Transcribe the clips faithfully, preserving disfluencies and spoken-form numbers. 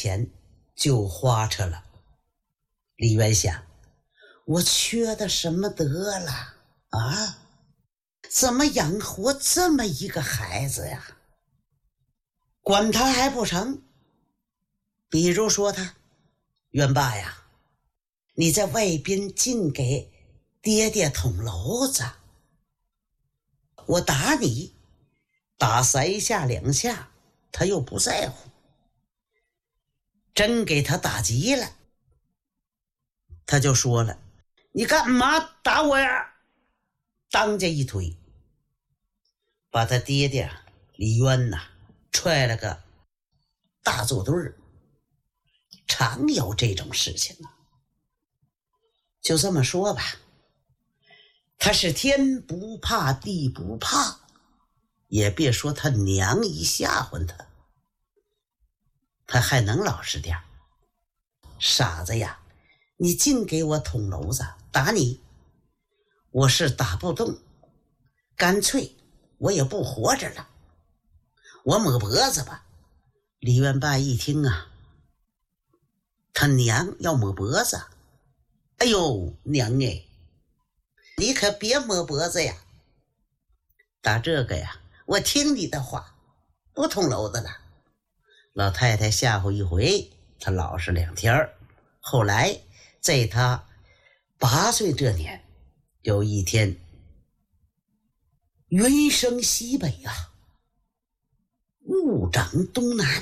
钱就花车了。李渊想，我缺的什么得了啊？怎么养活这么一个孩子呀？管他还不成。比如说他，渊爸呀，你在外边净给爹爹捅娄子，我打你，打三下两下，他又不在乎。真给他打急了，他就说了，你干嘛打我呀？当家一推，把他爹爹李渊呐踹了个大坐墩儿。常有这种事情啊。就这么说吧，他是天不怕地不怕，也别说他娘一吓唬他，他还能老实点。傻子呀，你净给我捅娄子，打你，我是打不动，干脆我也不活着了，我抹脖子吧。李渊爸一听啊，他娘要抹脖子，哎呦娘哎，你可别抹脖子呀，打这个呀，我听你的话，不捅娄子了。老太太吓唬一回，他老实两天。后来在他八岁这年，有一天云生西北啊，雾长东南，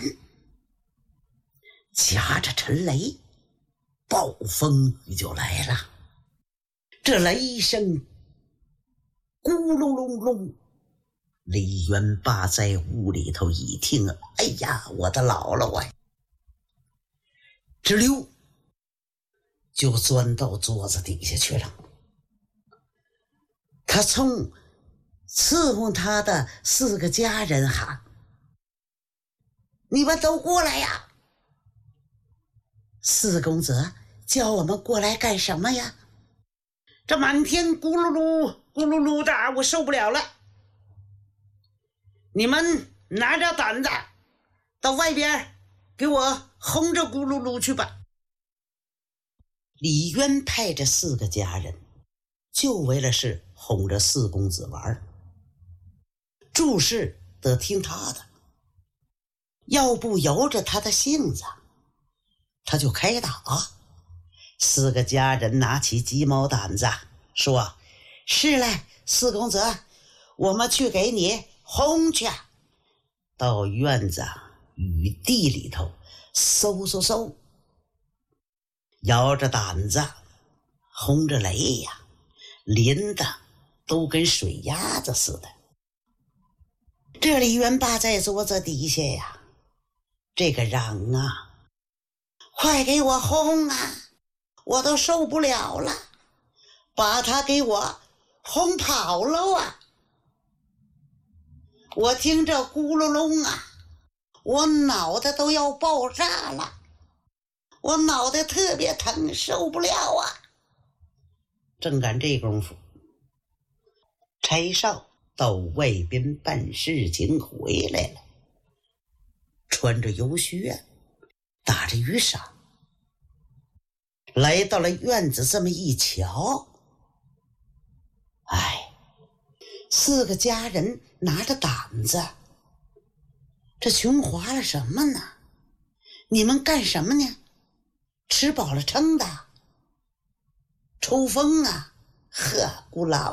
夹着沉雷，暴风雨就来了。这雷声咕隆隆隆，李渊爸在屋里头一听，哎呀，我的姥姥啊，直溜就钻到桌子底下去了。他冲伺候他的四个家人喊，你们都过来呀！四公子叫我们过来干什么呀？这满天咕噜噜咕噜噜的，我受不了了。你们拿着胆子到外边给我轰着咕噜噜去吧。李渊派着四个家人，就为了是哄着四公子玩，注事得听他的，要不由着他的性子，他就开打。四个家人拿起鸡毛掸子说，是嘞，四公子，我们去给你轰去。到院子雨地里头嗖嗖嗖，摇着掸子轰着雷呀，淋的都跟水鸭子似的。这李渊爸在桌子底下呀，这个嚷啊，快给我轰啊，我都受不了了，把他给我轰跑了啊！我听这咕噜隆啊，我脑袋都要爆炸了，我脑袋特别疼，受不了啊！正赶这功夫，柴少到外边办事情回来了，穿着油靴，打着雨伞，来到了院子，这么一瞧，哎，四个家人拿着掸子，这穷划了什么呢？你们干什么呢？吃饱了撑的，抽风啊，呵，姑老